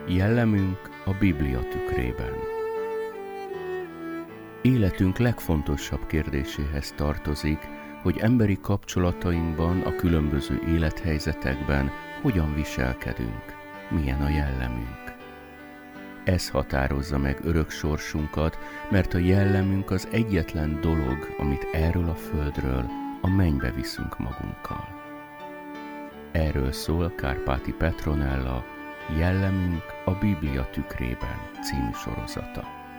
Jellemünk a Biblia tükrében. Életünk legfontosabb kérdéséhez tartozik, hogy emberi kapcsolatainkban, a különböző élethelyzetekben hogyan viselkedünk, milyen a jellemünk. Ez határozza meg örök sorsunkat, mert a jellemünk az egyetlen dolog, amit erről a földről a mennybe viszünk magunkkal. Erről szól Kárpáti Petronella Jellemünk a Biblia tükrében című sorozata.